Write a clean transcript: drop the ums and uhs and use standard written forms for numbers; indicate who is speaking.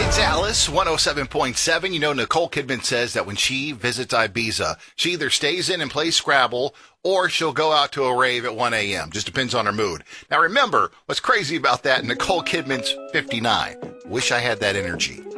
Speaker 1: Dallas 107.7. You know, Nicole Kidman says that when she visits Ibiza, she either stays in and plays Scrabble or she'll go out to a rave at 1 a.m. Just depends on her mood. Now, remember, what's crazy about that, Nicole Kidman's 59. Wish I had that energy.